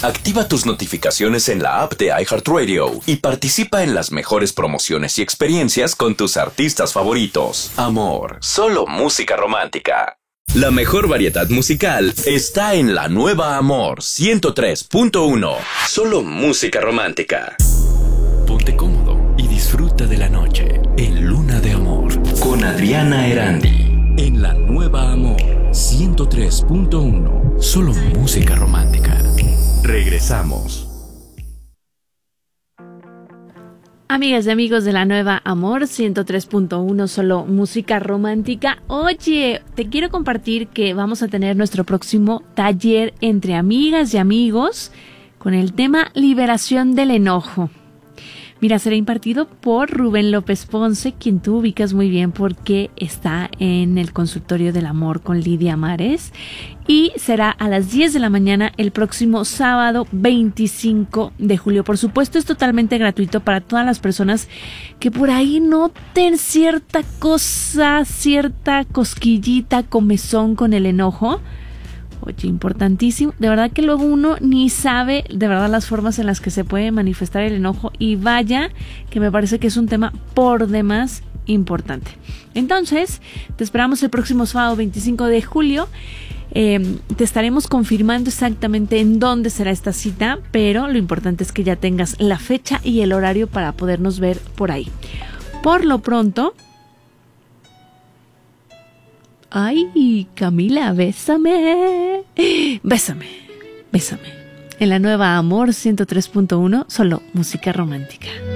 Activa tus notificaciones en la app de iHeartRadio y participa en las mejores promociones y experiencias con tus artistas favoritos. Amor, solo música romántica. La mejor variedad musical está en La Nueva Amor 103.1. Solo música romántica. Ponte cómodo y disfruta de la noche en Luna de Amor con Adriana Erandi. En La Nueva Amor 103.1. Solo música romántica. Regresamos. Amigas y amigos de La Nueva Amor 103.1, solo música romántica. Oye, te quiero compartir que vamos a tener nuestro próximo taller entre amigas y amigos con el tema liberación del enojo. Mira, será impartido por Rubén López Ponce, quien tú ubicas muy bien porque está en el consultorio del amor con Lidia Mares, y será a las 10 de la mañana el próximo sábado 25 de julio. Por supuesto, es totalmente gratuito para todas las personas que por ahí noten cierta cosa, cierta cosquillita, comezón con el enojo. Oye, importantísimo. De verdad que luego uno ni sabe de verdad las formas en las que se puede manifestar el enojo, y vaya que me parece que es un tema por demás importante. Entonces, te esperamos el próximo sábado 25 de julio. Te estaremos confirmando exactamente en dónde será esta cita, pero lo importante es que ya tengas la fecha y el horario para podernos ver por ahí. Por lo pronto... Ay, Camila, bésame. Bésame, bésame. En La Nueva Amor 103.1, solo música romántica.